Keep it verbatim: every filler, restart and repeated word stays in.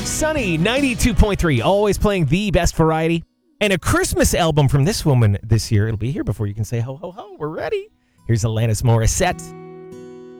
Sunny, ninety-two point three, always playing the best variety. And a Christmas album from this woman this year. It'll be here before you can say ho, ho, ho. We're ready. Here's Alanis Morissette.